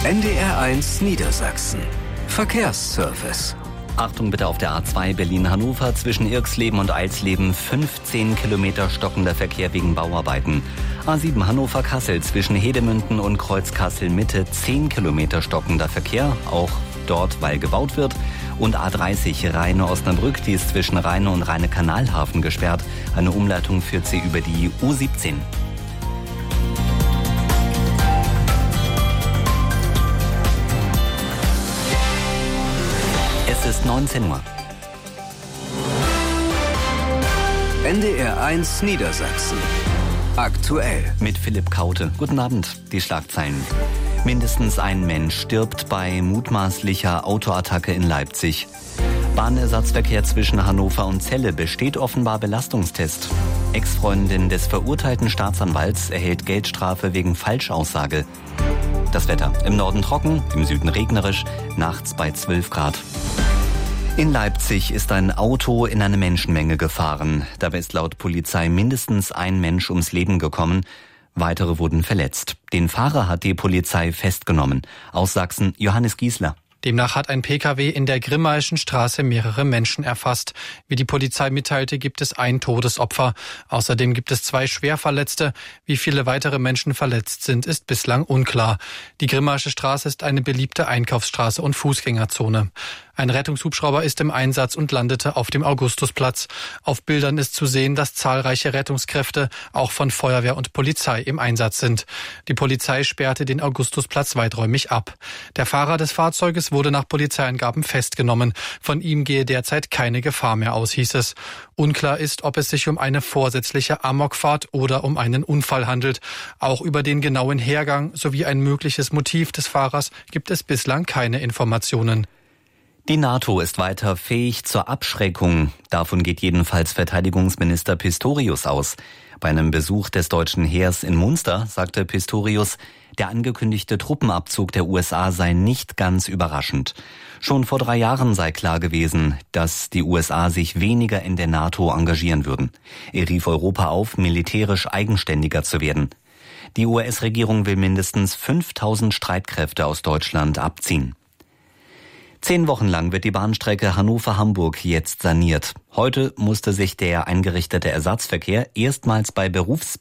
NDR1 Niedersachsen. Verkehrsservice. Achtung bitte auf der A2 Berlin-Hannover zwischen Irxleben und Eilsleben 15 Kilometer stockender Verkehr wegen Bauarbeiten. A7 Hannover-Kassel zwischen Hedemünden und Kreuz-Kassel-Mitte 10 Kilometer stockender Verkehr, auch dort, weil gebaut wird. Und A30 Rheine-Osnabrück, die ist zwischen Rheine und Rheine-Kanalhafen gesperrt. Eine Umleitung führt sie über die U17. Es ist 19 Uhr. NDR1 Niedersachsen. Aktuell. Mit Philipp Kaute. Guten Abend. Die Schlagzeilen. Mindestens ein Mensch stirbt bei mutmaßlicher Autoattacke in Leipzig. Bahnersatzverkehr zwischen Hannover und Celle besteht offenbar Belastungstest. Ex-Freundin des verurteilten Staatsanwalts erhält Geldstrafe wegen Falschaussage. Das Wetter. Im Norden trocken, im Süden regnerisch, nachts bei 12 Grad. In Leipzig ist ein Auto in eine Menschenmenge gefahren. Dabei ist laut Polizei mindestens ein Mensch ums Leben gekommen. Weitere wurden verletzt. Den Fahrer hat die Polizei festgenommen. Aus Sachsen Johannes Giesler. Demnach hat ein Pkw in der Grimmaischen Straße mehrere Menschen erfasst. Wie die Polizei mitteilte, gibt es ein Todesopfer. Außerdem gibt es 2 Schwerverletzte. Wie viele weitere Menschen verletzt sind, ist bislang unklar. Die Grimmaische Straße ist eine beliebte Einkaufsstraße und Fußgängerzone. Ein Rettungshubschrauber ist im Einsatz und landete auf dem Augustusplatz. Auf Bildern ist zu sehen, dass zahlreiche Rettungskräfte, auch von Feuerwehr und Polizei, im Einsatz sind. Die Polizei sperrte den Augustusplatz weiträumig ab. Der Fahrer des Fahrzeuges wurde nach Polizeiangaben festgenommen. Von ihm gehe derzeit keine Gefahr mehr aus, hieß es. Unklar ist, ob es sich um eine vorsätzliche Amokfahrt oder um einen Unfall handelt. Auch über den genauen Hergang sowie ein mögliches Motiv des Fahrers gibt es bislang keine Informationen. Die NATO ist weiter fähig zur Abschreckung. Davon geht jedenfalls Verteidigungsminister Pistorius aus. Bei einem Besuch des deutschen Heers in Munster sagte Pistorius, der angekündigte Truppenabzug der USA sei nicht ganz überraschend. Schon vor 3 Jahren sei klar gewesen, dass die USA sich weniger in der NATO engagieren würden. Er rief Europa auf, militärisch eigenständiger zu werden. Die US-Regierung will mindestens 5000 Streitkräfte aus Deutschland abziehen. 10 Wochen lang wird die Bahnstrecke Hannover-Hamburg jetzt saniert. Heute musste sich der eingerichtete Ersatzverkehr erstmals bei